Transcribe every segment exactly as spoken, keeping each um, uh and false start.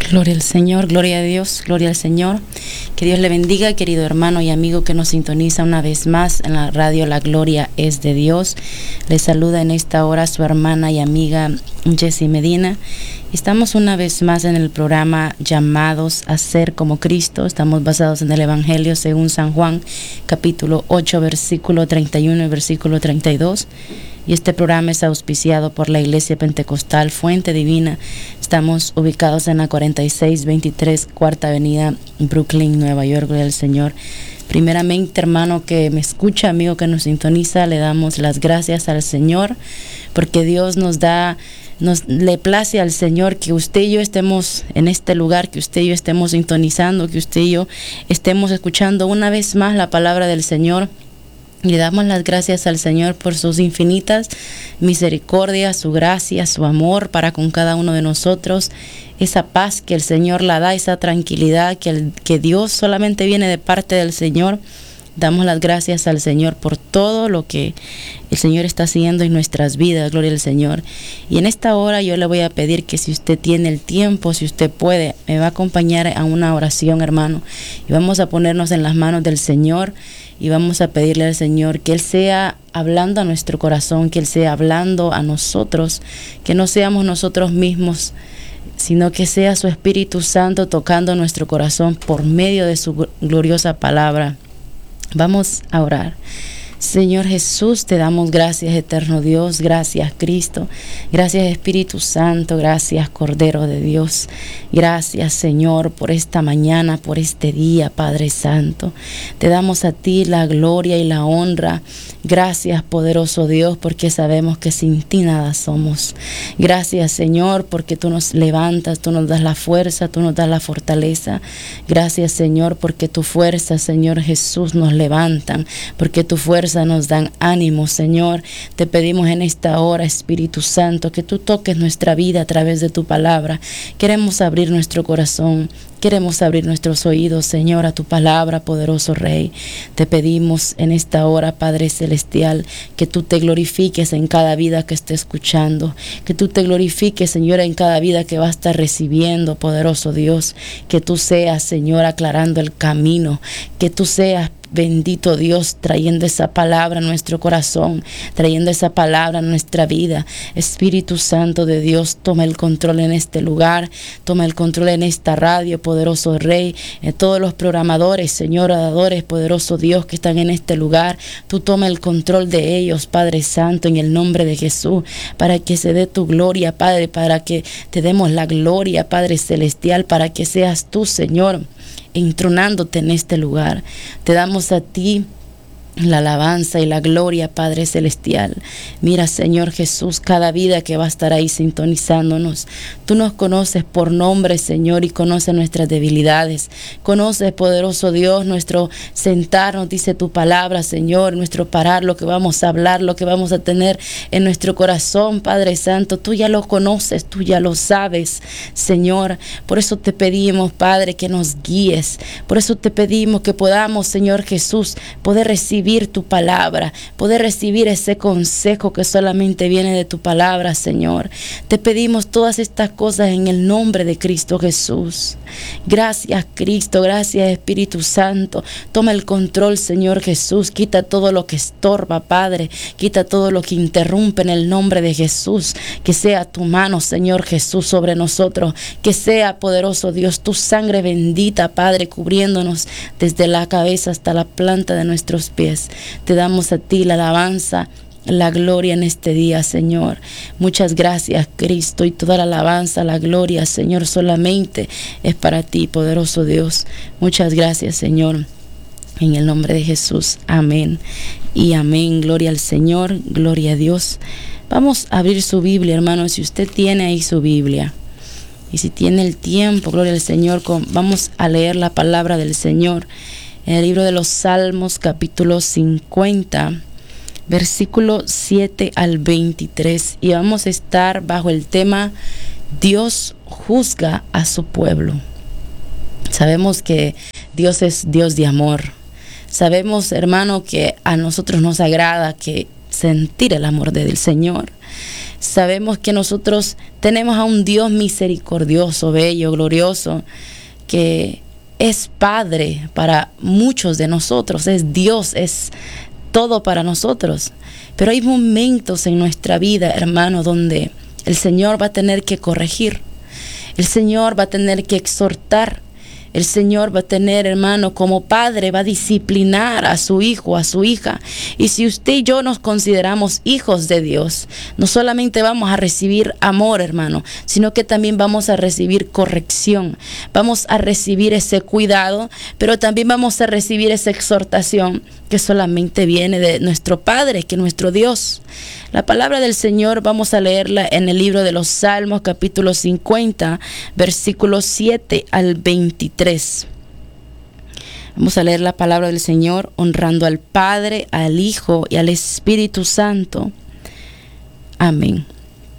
Gloria al Señor, gloria a Dios, gloria al Señor. Que Dios le bendiga, querido hermano y amigo que nos sintoniza una vez más en la radio La Gloria es de Dios. Le saluda en esta hora su hermana y amiga Jessie Medina. Estamos una vez más en el programa Llamados a Ser como Cristo. Estamos basados en el Evangelio según San Juan, capítulo ocho, versículo treinta y uno y versículo treinta y dos. Y este programa es auspiciado por la Iglesia Pentecostal Fuente Divina. Estamos ubicados en la cuarenta y seis veintitrés Cuarta Avenida, Brooklyn, Nueva York. Gloria al Señor. Primeramente, hermano que me escucha, amigo que nos sintoniza, le damos las gracias al Señor, porque Dios nos da, nos le place al Señor que usted y yo estemos en este lugar, que usted y yo estemos sintonizando, que usted y yo estemos escuchando una vez más la palabra del Señor. Le damos las gracias al Señor por sus infinitas misericordias, su gracia, su amor para con cada uno de nosotros, esa paz que el Señor la da, esa tranquilidad que, el, que Dios solamente viene de parte del Señor. Damos las gracias al Señor por todo lo que el Señor está haciendo en nuestras vidas, gloria al Señor. Y en esta hora yo le voy a pedir que si usted tiene el tiempo, si usted puede, me va a acompañar a una oración, hermano. Y vamos a ponernos en las manos del Señor y vamos a pedirle al Señor que Él sea hablando a nuestro corazón, que Él sea hablando a nosotros, que no seamos nosotros mismos, sino que sea su Espíritu Santo tocando nuestro corazón por medio de su gloriosa palabra. Vamos a orar. Señor Jesús, te damos gracias, eterno Dios, gracias Cristo, gracias Espíritu Santo, gracias Cordero de Dios, gracias Señor por esta mañana, por este día, Padre Santo. Te damos a ti la gloria y la honra. Gracias, poderoso Dios, porque sabemos que sin ti nada somos. Gracias, Señor, porque tú nos levantas, tú nos das la fuerza, tú nos das la fortaleza. Gracias, Señor, porque tu fuerza, Señor Jesús, nos levantan, porque tu fuerza nos dan ánimo, Señor. Te pedimos en esta hora, Espíritu Santo, que tú toques nuestra vida a través de tu palabra. Queremos abrir nuestro corazón. Queremos abrir nuestros oídos, Señor, a tu palabra, poderoso Rey. Te pedimos en esta hora, Padre Celestial, que tú te glorifiques en cada vida que esté escuchando, que tú te glorifiques, Señor, en cada vida que va a estar recibiendo, poderoso Dios, que tú seas, Señor, aclarando el camino, que tú seas, bendito Dios, trayendo esa palabra a nuestro corazón, trayendo esa palabra a nuestra vida. Espíritu Santo de Dios, toma el control en este lugar, toma el control en esta radio, poderoso Rey, en todos los programadores, Señor, oradores, poderoso Dios, que están en este lugar. Tú toma el control de ellos, Padre Santo, en el nombre de Jesús, para que se dé tu gloria, Padre, para que te demos la gloria, Padre Celestial, para que seas tú, Señor, entronándote en este lugar. Te damos a ti la alabanza y la gloria, Padre Celestial. Mira, Señor Jesús, cada vida que va a estar ahí sintonizándonos. Tú nos conoces por nombre, Señor, y conoces nuestras debilidades. Conoces, poderoso Dios, nuestro sentarnos, dice tu palabra, Señor, nuestro parar, lo que vamos a hablar, lo que vamos a tener en nuestro corazón, Padre Santo. Tú ya lo conoces, tú ya lo sabes, Señor. Por eso te pedimos, Padre, que nos guíes. Por eso te pedimos que podamos, Señor Jesús, poder recibir tu palabra, poder recibir ese consejo que solamente viene de tu palabra, Señor. Te pedimos todas estas cosas en el nombre de Cristo Jesús. Gracias, Cristo, gracias, Espíritu Santo. Toma el control, Señor Jesús. Quita todo lo que estorba, Padre. Quita todo lo que interrumpe en el nombre de Jesús. Que sea tu mano, Señor Jesús, sobre nosotros. Que sea, poderoso Dios, tu sangre bendita, Padre, cubriéndonos desde la cabeza hasta la planta de nuestros pies. Te damos a ti la alabanza, la gloria en este día, Señor. Muchas gracias, Cristo, y toda la alabanza, la gloria, Señor, solamente es para ti, poderoso Dios. Muchas gracias, Señor. En el nombre de Jesús, amén y amén. Gloria al Señor, gloria a Dios. Vamos a abrir su Biblia, hermano, si usted tiene ahí su Biblia. Y si tiene el tiempo, gloria al Señor, vamos a leer la palabra del Señor. En el libro de los Salmos, capítulo cincuenta, versículo siete al veintitrés. Y vamos a estar bajo el tema Dios juzga a su pueblo. Sabemos que Dios es Dios de amor. Sabemos, hermano, que a nosotros nos agrada que sentir el amor del Señor. Sabemos que nosotros tenemos a un Dios misericordioso, bello, glorioso, que es Padre para muchos de nosotros, es Dios, es todo para nosotros. Pero hay momentos en nuestra vida, hermano, donde el Señor va a tener que corregir, el Señor va a tener que exhortar, el Señor va a tener, hermano, como padre, va a disciplinar a su hijo, a su hija. Y si usted y yo nos consideramos hijos de Dios, no solamente vamos a recibir amor, hermano, sino que también vamos a recibir corrección. Vamos a recibir ese cuidado, pero también vamos a recibir esa exhortación que solamente viene de nuestro Padre, que nuestro Dios. La palabra del Señor vamos a leerla en el libro de los Salmos, capítulo cincuenta, versículos siete al veintitrés. Vamos a leer la palabra del Señor honrando al Padre, al Hijo y al Espíritu Santo. Amén.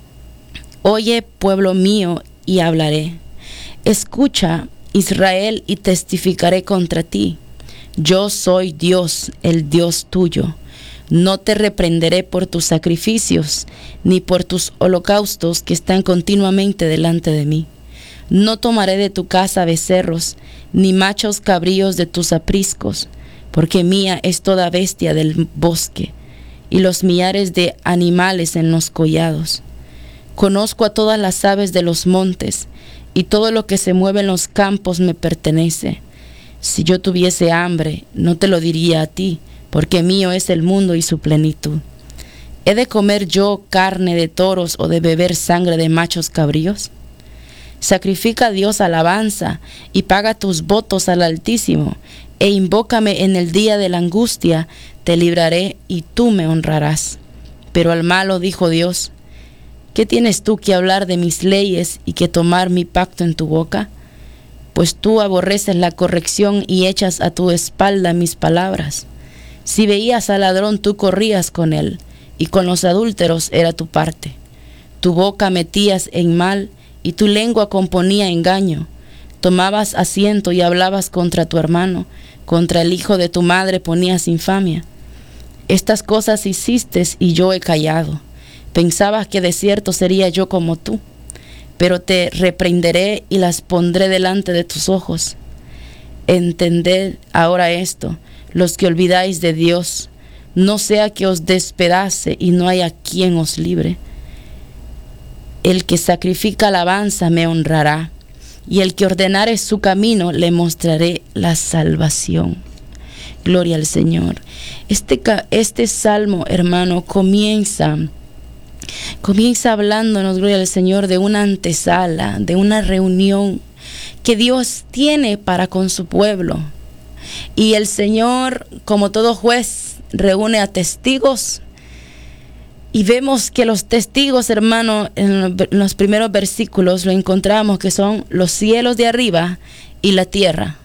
Oye, pueblo mío, y hablaré. Escucha, Israel, y testificaré contra ti. Yo soy Dios, el Dios tuyo. No te reprenderé por tus sacrificios, ni por tus holocaustos que están continuamente delante de mí. No tomaré de tu casa becerros, ni machos cabríos de tus apriscos, porque mía es toda bestia del bosque, y los millares de animales en los collados. Conozco a todas las aves de los montes, y todo lo que se mueve en los campos me pertenece. Si yo tuviese hambre, no te lo diría a ti, porque mío es el mundo y su plenitud. ¿He de comer yo carne de toros o de beber sangre de machos cabríos? Sacrifica a Dios alabanza y paga tus votos al Altísimo, e invócame en el día de la angustia, te libraré y tú me honrarás. Pero al malo dijo Dios: ¿qué tienes tú que hablar de mis leyes y que tomar mi pacto en tu boca? Pues tú aborreces la corrección y echas a tu espalda mis palabras. Si veías al ladrón, tú corrías con él, y con los adúlteros era tu parte. Tu boca metías en mal, y tu lengua componía engaño. Tomabas asiento y hablabas contra tu hermano, contra el hijo de tu madre ponías infamia. Estas cosas hiciste y yo he callado. Pensabas que de cierto sería yo como tú, pero te reprenderé y las pondré delante de tus ojos. Entended ahora esto, los que olvidáis de Dios, no sea que os despedace y no haya quien os libre. El que sacrifica alabanza me honrará, y el que ordenare su camino le mostraré la salvación. Gloria al Señor. Este, este salmo, hermano, comienza Comienza hablándonos, gloria al Señor, de una antesala, de una reunión que Dios tiene para con su pueblo. Y el Señor, como todo juez, reúne a testigos. Y vemos que los testigos, hermano, en los primeros versículos lo encontramos que son los cielos de arriba y la tierra.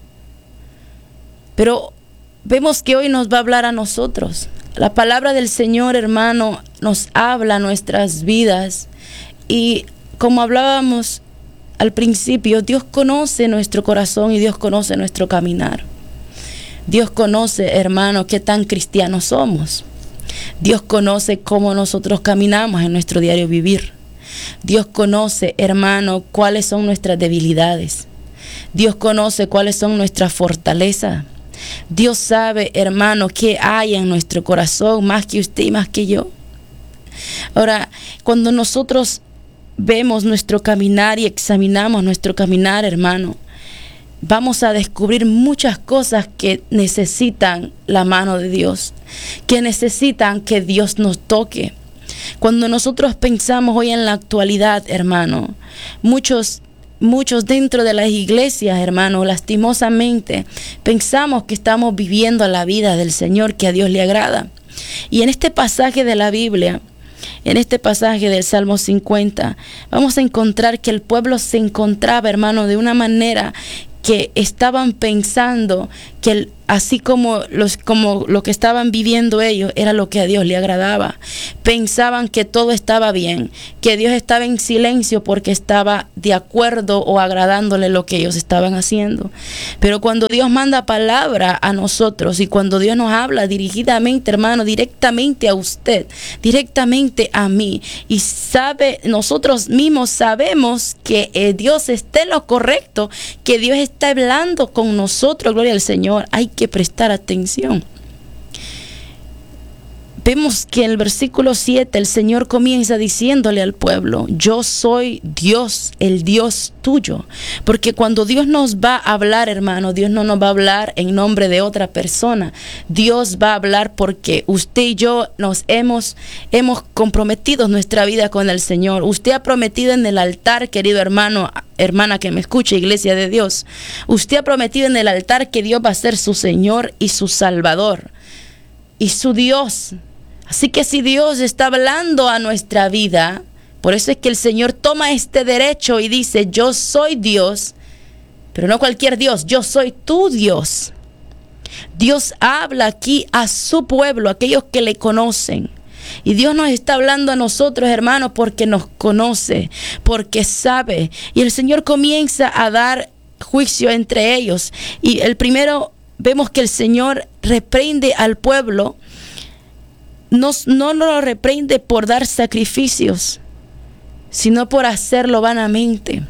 Pero vemos que hoy nos va a hablar a nosotros. La palabra del Señor, hermano, nos habla a nuestras vidas. Y como hablábamos al principio, Dios conoce nuestro corazón y Dios conoce nuestro caminar. Dios conoce, hermano, qué tan cristianos somos. Dios conoce cómo nosotros caminamos en nuestro diario vivir. Dios conoce, hermano, cuáles son nuestras debilidades. Dios conoce cuáles son nuestras fortalezas. Dios sabe, hermano, qué hay en nuestro corazón, más que usted y más que yo. Ahora, cuando nosotros vemos nuestro caminar y examinamos nuestro caminar, hermano, vamos a descubrir muchas cosas que necesitan la mano de Dios, que necesitan que Dios nos toque. Cuando nosotros pensamos hoy en la actualidad, hermano, muchos Muchos dentro de las iglesias, hermano, lastimosamente, pensamos que estamos viviendo la vida del Señor, que a Dios le agrada. Y en este pasaje de la Biblia, en este pasaje del Salmo cincuenta, vamos a encontrar que el pueblo se encontraba, hermano, de una manera que estaban pensando que el así como, los, como lo que estaban viviendo ellos era lo que a Dios le agradaba. Pensaban que todo estaba bien, que Dios estaba en silencio porque estaba de acuerdo o agradándole lo que ellos estaban haciendo. Pero cuando Dios manda palabra a nosotros y cuando Dios nos habla dirigidamente, hermano, directamente a usted, directamente a mí, y sabe, nosotros mismos sabemos que eh, Dios está en lo correcto, que Dios está hablando con nosotros, gloria al Señor, hay que prestar atención. Vemos que en el versículo siete el Señor comienza diciéndole al pueblo: yo soy Dios, el Dios tuyo. Porque cuando Dios nos va a hablar, hermano, Dios no nos va a hablar en nombre de otra persona. Dios va a hablar porque usted y yo nos hemos, hemos comprometido nuestra vida con el Señor. Usted ha prometido en el altar, querido hermano, hermana que me escuche, iglesia de Dios. Usted ha prometido en el altar que Dios va a ser su Señor y su Salvador y su Dios. Así que si Dios está hablando a nuestra vida, por eso es que el Señor toma este derecho y dice: yo soy Dios, pero no cualquier Dios, yo soy tu Dios. Dios habla aquí a su pueblo, a aquellos que le conocen. Y Dios nos está hablando a nosotros, hermanos, porque nos conoce, porque sabe. Y el Señor comienza a dar juicio entre ellos. Y el primero, vemos que el Señor reprende al pueblo. No, no lo reprende por dar sacrificios, sino por hacerlo vanamente,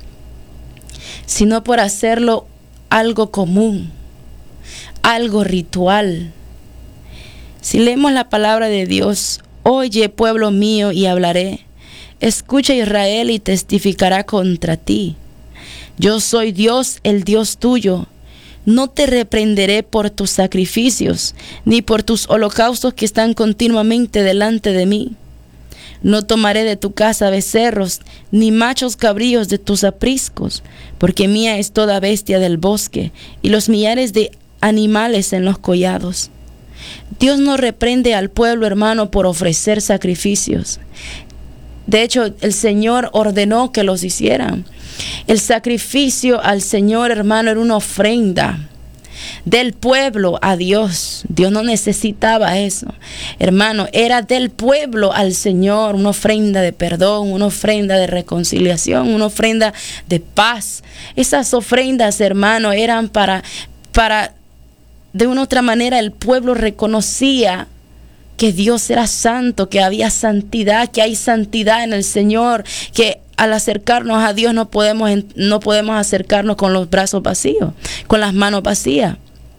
sino por hacerlo algo común, algo ritual. Si leemos la palabra de Dios: oye, pueblo mío, y hablaré. Escucha, Israel, y testificará contra ti. Yo soy Dios, el Dios tuyo. No te reprenderé por tus sacrificios, ni por tus holocaustos que están continuamente delante de mí. No tomaré de tu casa becerros, ni machos cabríos de tus apriscos, porque mía es toda bestia del bosque, y los millares de animales en los collados. Dios no reprende al pueblo, hermano, por ofrecer sacrificios. De hecho, el Señor ordenó que los hicieran. El sacrificio al Señor, hermano, era una ofrenda del pueblo a Dios. Dios no necesitaba eso, hermano, era del pueblo al Señor, una ofrenda de perdón, una ofrenda de reconciliación, una ofrenda de paz. Esas ofrendas, hermano, eran para, para, de una otra manera, el pueblo reconocía que Dios era santo, que había santidad, que hay santidad en el Señor, que al acercarnos a Dios no podemos, no podemos acercarnos con los brazos vacíos, con las manos vacías.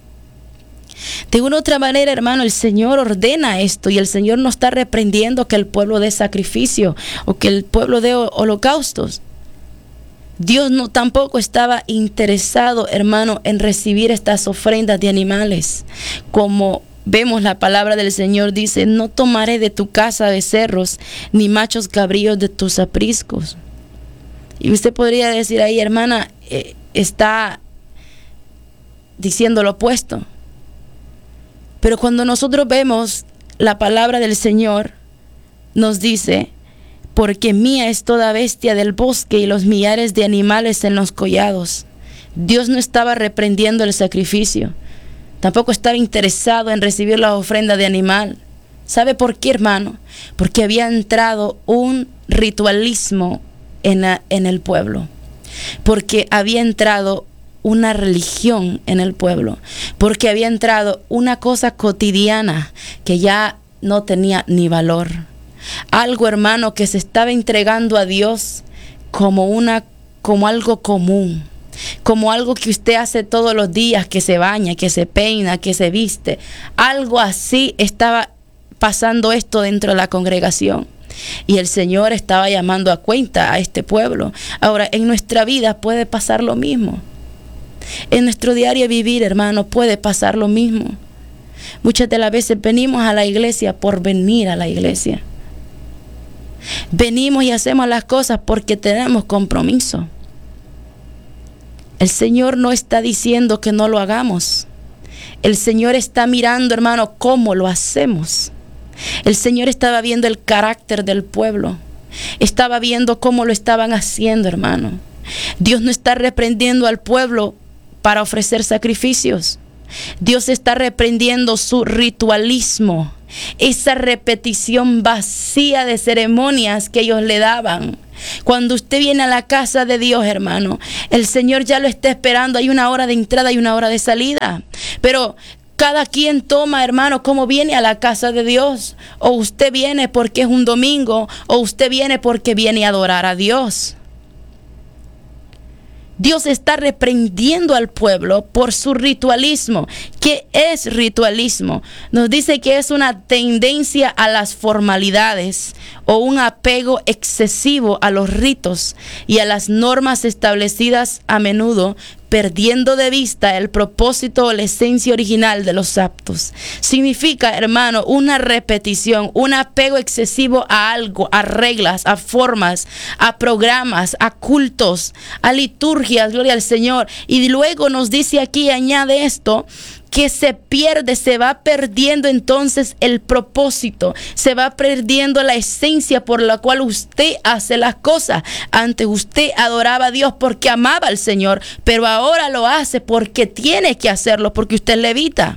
De una u otra manera, hermano, el Señor ordena esto, y el Señor no está reprendiendo que el pueblo dé sacrificio o que el pueblo dé holocaustos. Dios no tampoco estaba interesado, hermano, en recibir estas ofrendas de animales. Como vemos, la palabra del Señor dice: no tomaré de tu casa becerros, ni machos cabríos de tus apriscos. Y usted podría decir ahí, hermana, eh, está diciendo lo opuesto. Pero cuando nosotros vemos la palabra del Señor, nos dice: porque mía es toda bestia del bosque y los millares de animales en los collados. Dios no estaba reprendiendo el sacrificio. Tampoco estaba interesado en recibir la ofrenda de animal. ¿Sabe por qué, hermano? Porque había entrado un ritualismo en, la, en el pueblo. Porque había entrado una religión en el pueblo. Porque había entrado una cosa cotidiana que ya no tenía ni valor. Algo, hermano, que se estaba entregando a Dios como, una, como algo común. Como algo que usted hace todos los días, que se baña, que se peina, que se viste. Algo así estaba pasando esto dentro de la congregación. Y el Señor estaba llamando a cuenta a este pueblo. Ahora, en nuestra vida puede pasar lo mismo. En nuestro diario vivir, hermano, puede pasar lo mismo. Muchas de las veces venimos a la iglesia por venir a la iglesia. Venimos y hacemos las cosas porque tenemos compromiso. El Señor no está diciendo que no lo hagamos. El Señor está mirando, hermano, cómo lo hacemos. El Señor estaba viendo el carácter del pueblo. Estaba viendo cómo lo estaban haciendo, hermano. Dios no está reprendiendo al pueblo para ofrecer sacrificios. Dios está reprendiendo su ritualismo, esa repetición vacía de ceremonias que ellos le daban. Cuando usted viene a la casa de Dios, hermano, el Señor ya lo está esperando. Hay una hora de entrada y una hora de salida. Pero cada quien toma, hermano, cómo viene a la casa de Dios. O usted viene porque es un domingo, o usted viene porque viene a adorar a Dios. Dios está reprendiendo al pueblo por su ritualismo. ¿Qué es ritualismo? Nos dice que es una tendencia a las formalidades o un apego excesivo a los ritos y a las normas establecidas, a menudo perdiendo de vista el propósito o la esencia original de los actos. Significa, hermano, una repetición, un apego excesivo a algo, a reglas, a formas, a programas, a cultos, a liturgias, gloria al Señor. Y luego nos dice aquí, añade esto, que se pierde, se va perdiendo entonces el propósito, se va perdiendo la esencia por la cual usted hace las cosas. Antes usted adoraba a Dios porque amaba al Señor, pero ahora lo hace porque tiene que hacerlo, porque usted es levita.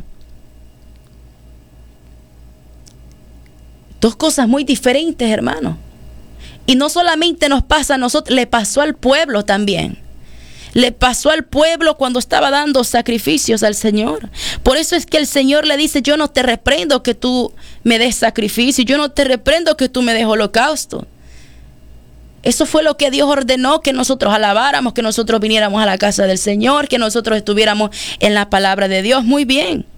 Dos cosas muy diferentes, hermano. Y no solamente nos pasa a nosotros, le pasó al pueblo también. Le pasó al pueblo cuando estaba dando sacrificios al Señor. Por eso es que el Señor le dice, yo no te reprendo que tú me des sacrificio, yo no te reprendo que tú me des holocausto. Eso fue lo que Dios ordenó, que nosotros alabáramos, que nosotros viniéramos a la casa del Señor, que nosotros estuviéramos en la palabra de Dios. Muy bien.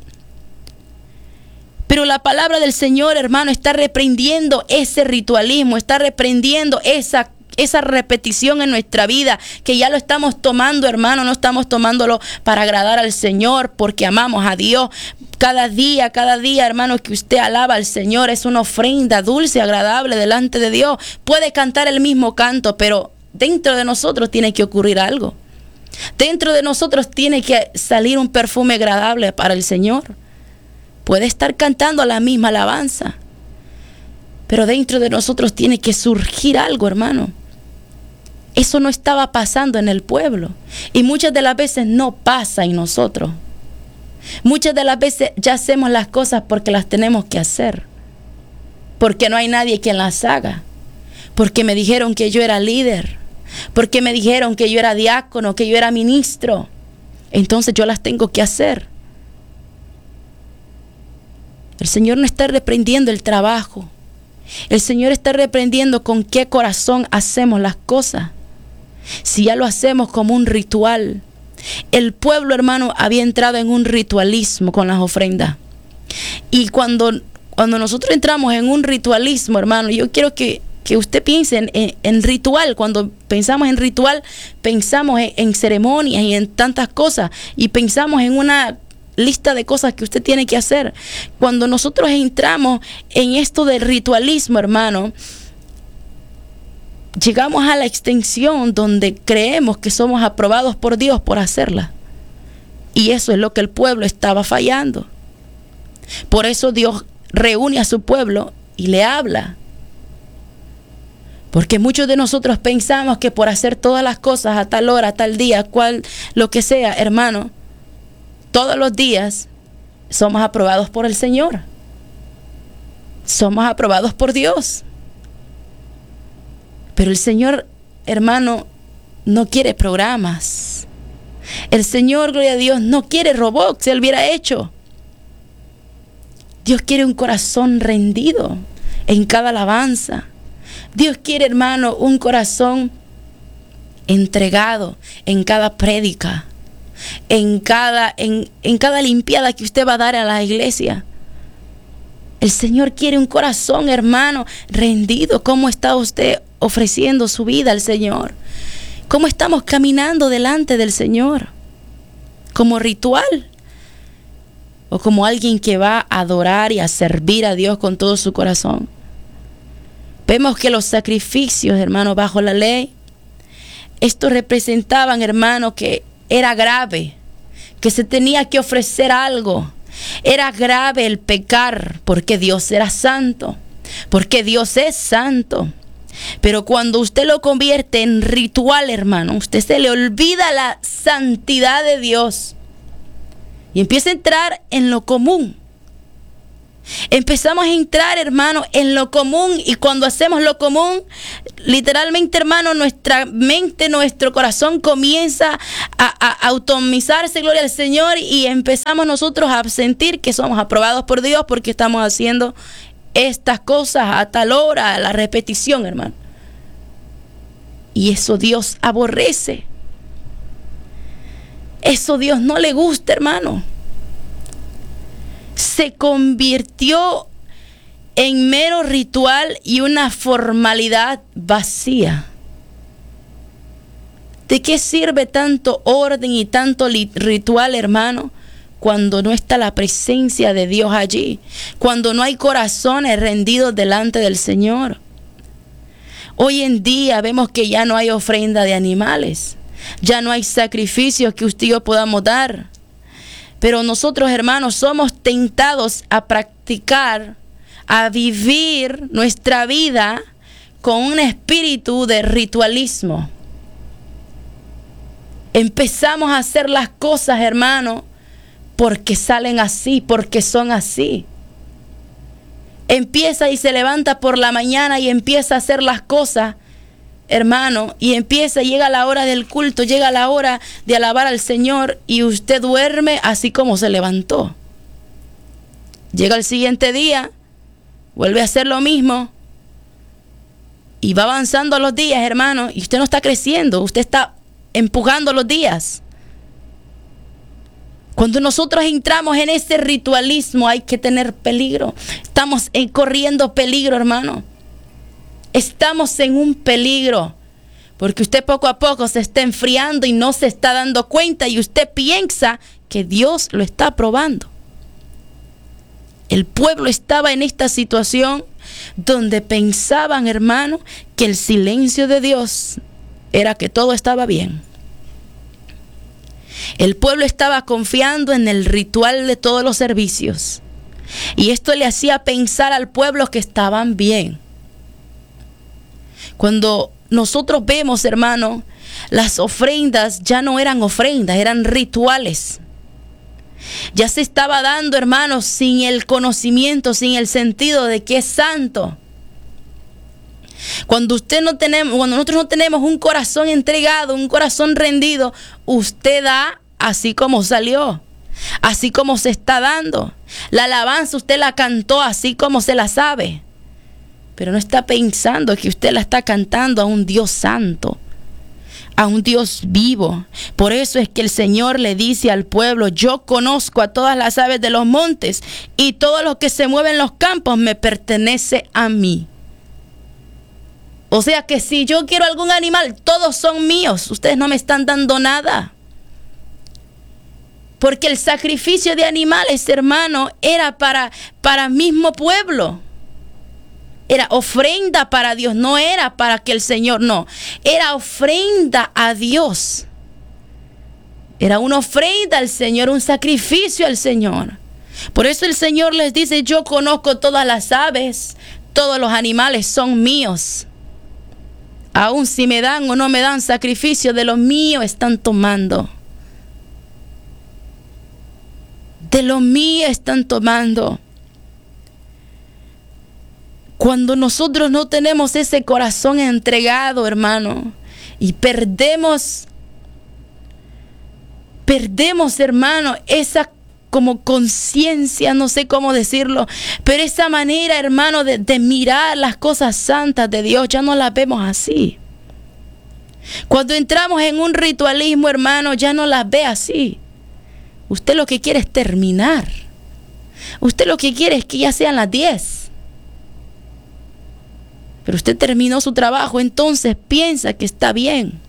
Pero la palabra del Señor, hermano, está reprendiendo ese ritualismo, está reprendiendo esa esa repetición en nuestra vida, que ya lo estamos tomando, hermano, no estamos tomándolo para agradar al Señor, porque amamos a Dios. Cada día, cada día, hermano, que usted alaba al Señor es una ofrenda dulce, agradable delante de Dios. Puede cantar el mismo canto, pero dentro de nosotros tiene que ocurrir algo. Dentro de nosotros tiene que salir un perfume agradable para el Señor. Puede estar cantando la misma alabanza, pero dentro de nosotros tiene que surgir algo, hermano. Eso no estaba pasando en el pueblo. Y muchas de las veces no pasa en nosotros. Muchas de las veces ya hacemos las cosas porque las tenemos que hacer. Porque no hay nadie quien las haga. Porque me dijeron que yo era líder. Porque me dijeron que yo era diácono, que yo era ministro. Entonces yo las tengo que hacer. El Señor no está reprendiendo el trabajo. El Señor está reprendiendo con qué corazón hacemos las cosas. Si ya lo hacemos como un ritual. El pueblo, hermano, había entrado en un ritualismo con las ofrendas. Y cuando, cuando nosotros entramos en un ritualismo, hermano, yo quiero que, que usted piense en, en, en ritual. Cuando pensamos en ritual, pensamos en, en ceremonias y en tantas cosas. Y pensamos en una lista de cosas que usted tiene que hacer. Cuando nosotros entramos en esto del ritualismo, hermano, llegamos a la extensión donde creemos que somos aprobados por Dios por hacerla. Y eso es lo que el pueblo estaba fallando. Por eso Dios reúne a su pueblo y le habla. Porque muchos de nosotros pensamos que por hacer todas las cosas a tal hora, a tal día, cual, lo que sea, hermano, todos los días somos aprobados por el Señor. Somos aprobados por Dios. Pero el Señor, hermano, no quiere programas. El Señor, gloria a Dios, no quiere robots, si Él hubiera hecho. Dios quiere un corazón rendido en cada alabanza. Dios quiere, hermano, un corazón entregado en cada prédica, en cada, en, en cada limpiada que usted va a dar a la iglesia. El Señor quiere un corazón, hermano, rendido. ¿Cómo está usted ofreciendo su vida al Señor? ¿Cómo estamos caminando delante del Señor? ¿Como ritual? ¿O como alguien que va a adorar y a servir a Dios con todo su corazón? Vemos que los sacrificios, hermano, bajo la ley, estos representaban, hermano, que era grave, que se tenía que ofrecer algo. Era grave el pecar, porque Dios era santo, porque Dios es santo. Pero cuando usted lo convierte en ritual, hermano, usted se le olvida la santidad de Dios. Y empieza a entrar en lo común. Empezamos a entrar, hermano, en lo común, y cuando hacemos lo común, literalmente, hermano, nuestra mente, nuestro corazón comienza a, a automizarse, gloria al Señor, y empezamos nosotros a sentir que somos aprobados por Dios porque estamos haciendo estas cosas a tal hora, a la repetición, hermano. Y eso Dios aborrece. Eso Dios no le gusta, hermano. Se convirtió en mero ritual y una formalidad vacía. ¿De qué sirve tanto orden y tanto ritual, hermano, cuando no está la presencia de Dios allí? Cuando no hay corazones rendidos delante del Señor. Hoy en día vemos que ya no hay ofrenda de animales. Ya no hay sacrificios que usted y yo podamos dar. Pero nosotros, hermanos, somos tentados a practicar, a vivir nuestra vida con un espíritu de ritualismo. Empezamos a hacer las cosas, hermano, porque salen así, porque son así. Empieza y se levanta por la mañana y empieza a hacer las cosas, hermano, y empieza, llega la hora del culto, llega la hora de alabar al Señor, y usted duerme así como se levantó. Llega el siguiente día, vuelve a hacer lo mismo, y va avanzando los días, hermano, y usted no está creciendo, usted está empujando los días. Cuando nosotros entramos en ese ritualismo, hay que tener peligro. Estamos corriendo peligro, hermano. Estamos en un peligro, porque usted poco a poco se está enfriando y no se está dando cuenta, y usted piensa que Dios lo está probando. El pueblo estaba en esta situación donde pensaban, hermano, que el silencio de Dios era que todo estaba bien. El pueblo estaba confiando en el ritual de todos los servicios, y esto le hacía pensar al pueblo que estaban bien. Cuando nosotros vemos, hermano, las ofrendas ya no eran ofrendas, eran rituales. Ya se estaba dando, hermano, sin el conocimiento, sin el sentido de que es santo. Cuando usted no tenemos, cuando nosotros no tenemos un corazón entregado, un corazón rendido, usted da así como salió, así como se está dando. La alabanza usted la cantó así como se la sabe, pero no está pensando que usted la está cantando a un Dios santo, a un Dios vivo. Por eso es que el Señor le dice al pueblo: yo conozco a todas las aves de los montes, y todo lo que se mueve en los campos me pertenece a mí. O sea que si yo quiero algún animal, todos son míos. Ustedes no me están dando nada. Porque el sacrificio de animales, hermano, era para, para mismo pueblo. Era ofrenda para Dios, no era para que el Señor, no. Era ofrenda a Dios. Era una ofrenda al Señor, un sacrificio al Señor. Por eso el Señor les dice: yo conozco todas las aves, todos los animales son míos. Aún si me dan o no me dan sacrificio, de lo mío están tomando. De lo mío están tomando. Cuando nosotros no tenemos ese corazón entregado, hermano, y perdemos, perdemos, hermano, esa como conciencia, no sé cómo decirlo, pero esa manera, hermano, de, de mirar las cosas santas de Dios, ya no las vemos así. Cuando entramos en un ritualismo, hermano, ya no las ve así. Usted lo que quiere es terminar. Usted lo que quiere es que ya sean las diez. Pero usted terminó su trabajo, entonces piensa que está bien.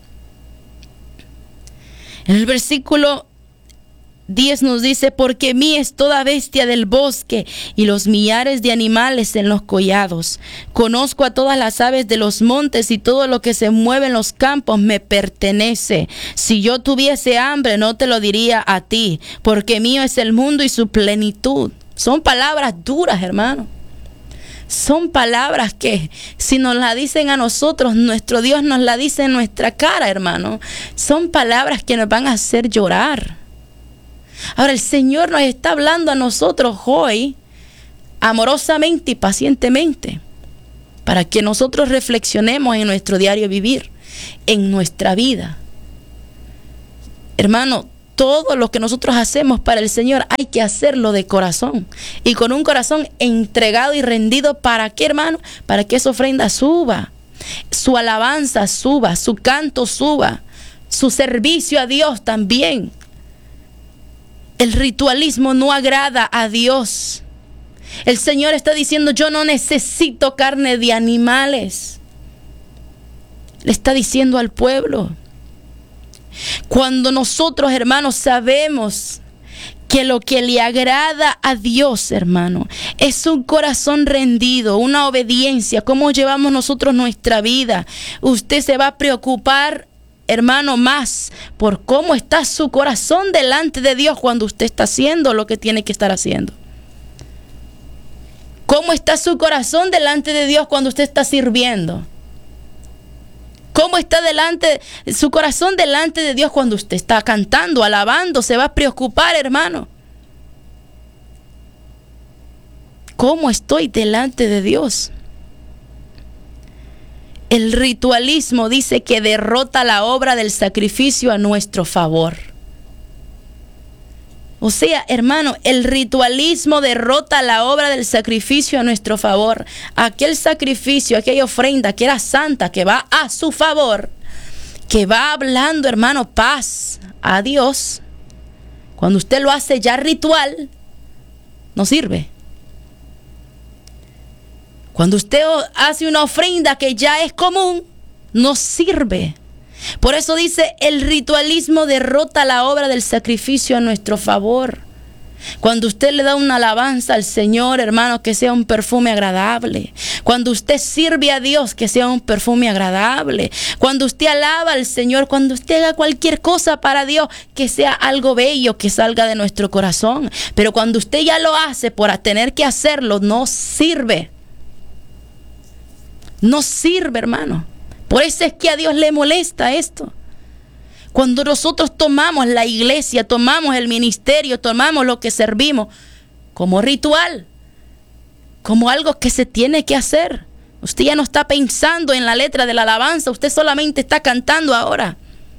En el versículo diez nos dice: porque mía es toda bestia del bosque y los millares de animales en los collados. Conozco a todas las aves de los montes, y todo lo que se mueve en los campos me pertenece. Si yo tuviese hambre, no te lo diría a ti, porque mío es el mundo y su plenitud. Son palabras duras, hermano. Son palabras que, si nos la dicen a nosotros, nuestro Dios nos la dice en nuestra cara, hermano. Son palabras que nos van a hacer llorar. Ahora el Señor nos está hablando a nosotros hoy amorosamente y pacientemente para que nosotros reflexionemos en nuestro diario vivir, en nuestra vida. Hermano, todo lo que nosotros hacemos para el Señor hay que hacerlo de corazón y con un corazón entregado y rendido. ¿Para qué, hermano? Para que esa ofrenda suba, su alabanza suba, su canto suba, su servicio a Dios también. El ritualismo no agrada a Dios. El Señor está diciendo: yo no necesito carne de animales. Le está diciendo al pueblo. Cuando nosotros, hermanos, sabemos que lo que le agrada a Dios, hermano, es un corazón rendido, una obediencia, cómo llevamos nosotros nuestra vida, usted se va a preocupar, hermano, más por cómo está su corazón delante de Dios cuando usted está haciendo lo que tiene que estar haciendo. ¿Cómo está su corazón delante de Dios cuando usted está sirviendo? ¿Cómo está delante, su corazón delante de Dios cuando usted está cantando, alabando? Se va a preocupar, hermano. ¿Cómo estoy delante de Dios? El ritualismo dice que derrota la obra del sacrificio a nuestro favor. O sea, hermano, el ritualismo derrota la obra del sacrificio a nuestro favor. Aquel sacrificio, aquella ofrenda que era santa, que va a su favor, que va hablando, hermano, paz a Dios. Cuando usted lo hace ya ritual, no sirve. Cuando usted hace una ofrenda que ya es común, no sirve. Por eso dice, el ritualismo derrota la obra del sacrificio a nuestro favor. Cuando usted le da una alabanza al Señor, hermano, que sea un perfume agradable. Cuando usted sirve a Dios, que sea un perfume agradable. Cuando usted alaba al Señor, cuando usted haga cualquier cosa para Dios, que sea algo bello, que salga de nuestro corazón. Pero cuando usted ya lo hace por tener que hacerlo, no sirve. No sirve, hermano. Por eso es que a Dios le molesta esto. Cuando nosotros tomamos la iglesia, tomamos el ministerio, tomamos lo que servimos como ritual, como algo que se tiene que hacer. Usted ya no está pensando en la letra de la alabanza, usted solamente está cantando ahora.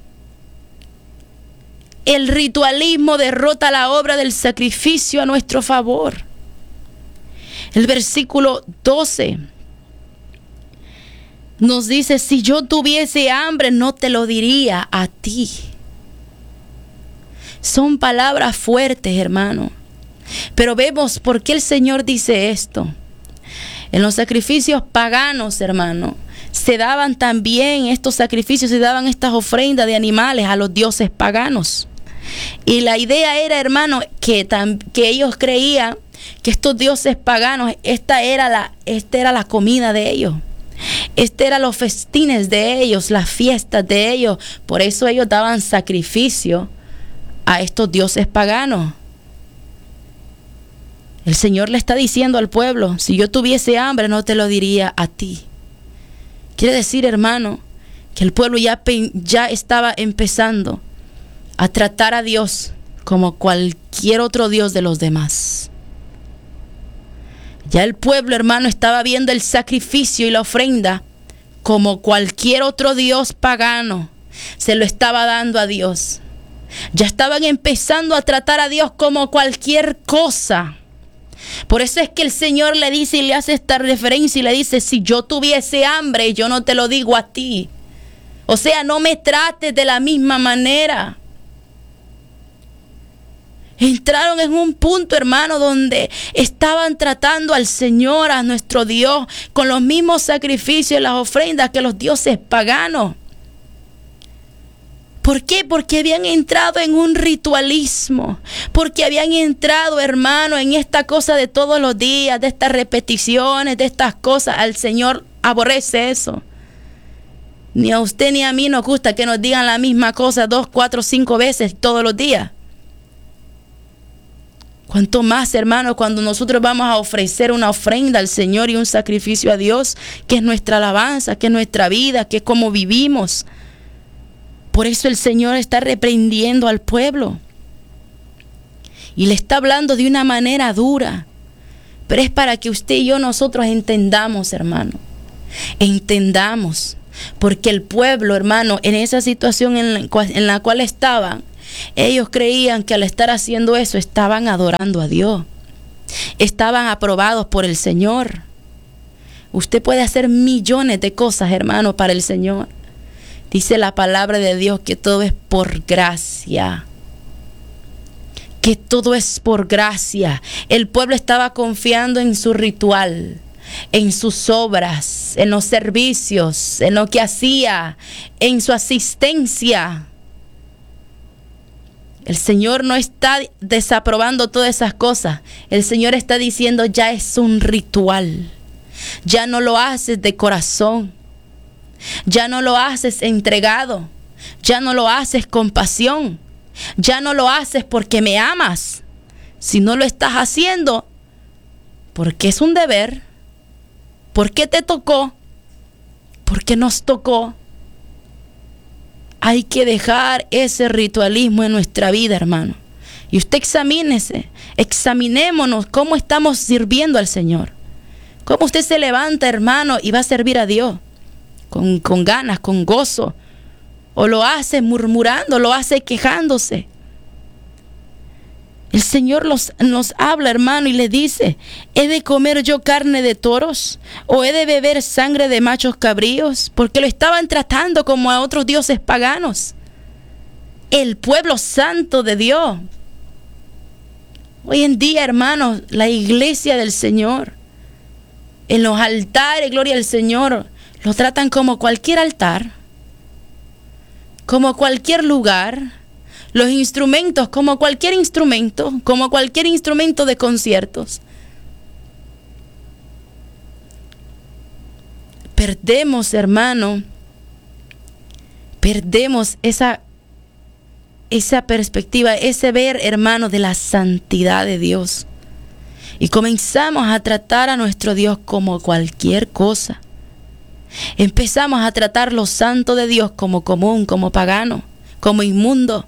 El ritualismo derrota la obra del sacrificio a nuestro favor. El versículo doce nos dice, si yo tuviese hambre, no te lo diría a ti. Son palabras fuertes, hermano. Pero vemos por qué el Señor dice esto. En los sacrificios paganos, hermano, se daban también estos sacrificios, se daban estas ofrendas de animales a los dioses paganos. Y la idea era, hermano, que, que ellos creían que estos dioses paganos, esta era la, esta era la comida de ellos. Este eran los festines de ellos, las fiestas de ellos. Por eso ellos daban sacrificio a estos dioses paganos. El Señor le está diciendo al pueblo, si yo tuviese hambre no te lo diría a ti. Quiere decir, hermano, que el pueblo ya, ya estaba empezando a tratar a Dios como cualquier otro dios de los demás. Ya el pueblo, hermano, estaba viendo el sacrificio y la ofrenda como cualquier otro dios pagano. Se lo estaba dando a Dios. Ya estaban empezando a tratar a Dios como cualquier cosa. Por eso es que el Señor le dice y le hace esta referencia y le dice, si yo tuviese hambre, yo no te lo digo a ti. O sea, no me trates de la misma manera. Entraron en un punto, hermano, donde estaban tratando al Señor, a nuestro Dios, con los mismos sacrificios y las ofrendas que los dioses paganos. ¿Por qué? Porque habían entrado en un ritualismo. Porque habían entrado, hermano, en esta cosa de todos los días, de estas repeticiones, de estas cosas. Al Señor aborrece eso. Ni a usted ni a mí nos gusta que nos digan la misma cosa dos, cuatro, cinco veces todos los días. Cuanto más, hermanos, cuando nosotros vamos a ofrecer una ofrenda al Señor y un sacrificio a Dios, que es nuestra alabanza, que es nuestra vida, que es como vivimos. Por eso el Señor está reprendiendo al pueblo. Y le está hablando de una manera dura. Pero es para que usted y yo nosotros entendamos, hermano. Entendamos. Porque el pueblo, hermano, en esa situación en la cual, en la cual estaban, ellos creían que al estar haciendo eso estaban adorando a Dios. Estaban aprobados por el Señor. Usted puede hacer millones de cosas, hermano, para el Señor. Dice la palabra de Dios que todo es por gracia. Que todo es por gracia. El pueblo estaba confiando en su ritual, en sus obras, en los servicios, en lo que hacía, en su asistencia. El Señor no está desaprobando todas esas cosas. El Señor está diciendo, ya es un ritual. Ya no lo haces de corazón. Ya no lo haces entregado. Ya no lo haces con pasión. Ya no lo haces porque me amas. Si no lo estás haciendo porque es un deber, porque te tocó, porque nos tocó. Hay que dejar ese ritualismo en nuestra vida, hermano. Y usted examínese, examinémonos cómo estamos sirviendo al Señor. Cómo usted se levanta, hermano, y va a servir a Dios con, con ganas, con gozo. O lo hace murmurando, lo hace quejándose. El Señor los, nos habla, hermano, y le dice, ¿he de comer yo carne de toros? ¿O he de beber sangre de machos cabríos? Porque lo estaban tratando como a otros dioses paganos. El pueblo santo de Dios. Hoy en día, hermanos, la iglesia del Señor, en los altares, gloria al Señor, lo tratan como cualquier altar, como cualquier lugar. Los instrumentos, como cualquier instrumento, como cualquier instrumento de conciertos. Perdemos, hermano, perdemos esa, esa perspectiva, ese ver, hermano, de la santidad de Dios. Y comenzamos a tratar a nuestro Dios como cualquier cosa. Empezamos a tratar lo santo de Dios como común, como pagano, como inmundo.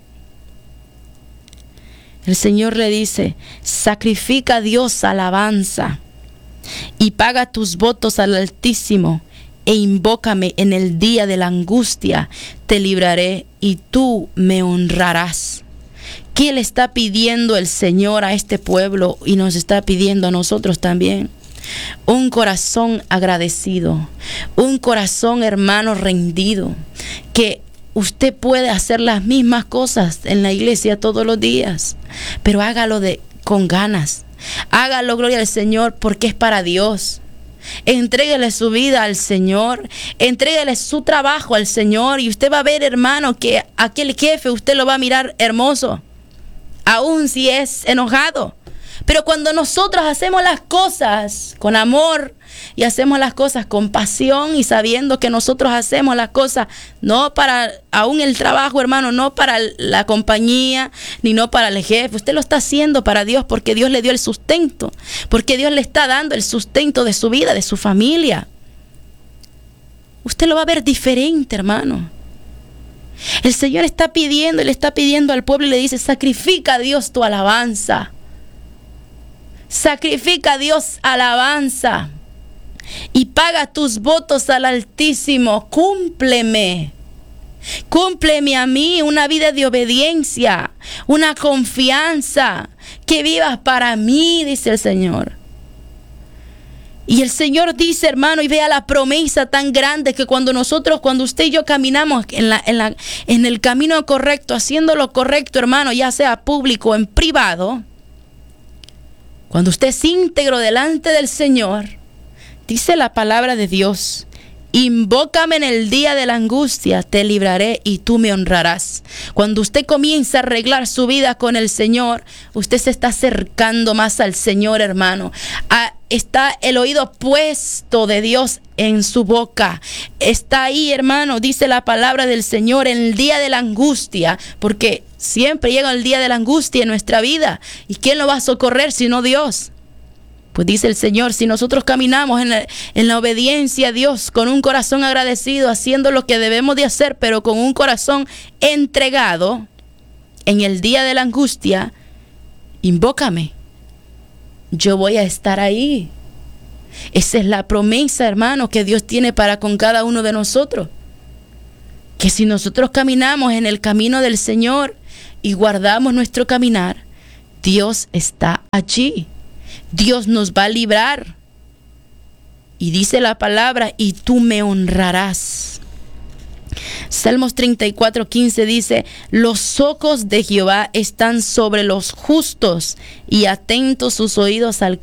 El Señor le dice, sacrifica a Dios alabanza y paga tus votos al Altísimo e invócame en el día de la angustia, te libraré y tú me honrarás. ¿Qué le está pidiendo el Señor a este pueblo y nos está pidiendo a nosotros también? Un corazón agradecido, un corazón, hermano, rendido, que usted puede hacer las mismas cosas en la iglesia todos los días, pero hágalo de, con ganas. Hágalo, gloria al Señor, porque es para Dios. Entréguele su vida al Señor, entréguele su trabajo al Señor, y usted va a ver, hermano, que aquel jefe usted lo va a mirar hermoso, aun si es enojado. Pero cuando nosotros hacemos las cosas con amor y hacemos las cosas con pasión y sabiendo que nosotros hacemos las cosas no para aún el trabajo, hermano, no para la compañía ni no para el jefe, usted lo está haciendo para Dios, porque Dios le dio el sustento, porque Dios le está dando el sustento de su vida, de su familia. Usted lo va a ver diferente, hermano. El Señor está pidiendo, le está pidiendo al pueblo y le dice, sacrifica a Dios tu alabanza. Sacrifica a Dios alabanza y paga tus votos al Altísimo. Cúmpleme, cúmpleme a mí una vida de obediencia, una confianza, que vivas para mí, dice el Señor. Y el Señor dice, hermano, y vea la promesa tan grande, que cuando nosotros, cuando usted y yo caminamos en, la, en, la, en el camino correcto, haciendo lo correcto, hermano, ya sea público o en privado, cuando usted es íntegro delante del Señor, dice la palabra de Dios, invócame en el día de la angustia, te libraré y tú me honrarás. Cuando usted comienza a arreglar su vida con el Señor, usted se está acercando más al Señor, hermano. A, está el oído puesto de Dios en su boca. Está ahí, hermano, dice la palabra del Señor, en el día de la angustia, porque siempre llega el día de la angustia en nuestra vida. ¿Y quién lo va a socorrer sino Dios? Pues dice el Señor, si nosotros caminamos en la, en la obediencia a Dios, con un corazón agradecido, haciendo lo que debemos de hacer, pero con un corazón entregado, en el día de la angustia, invócame. Yo voy a estar ahí. Esa es la promesa, hermano, que Dios tiene para con cada uno de nosotros. Que si nosotros caminamos en el camino del Señor y guardamos nuestro caminar, Dios está allí. Dios nos va a librar. Y dice la palabra, y tú me honrarás. Salmos treinta y cuatro, quince dice, los ojos de Jehová están sobre los justos y atentos sus oídos al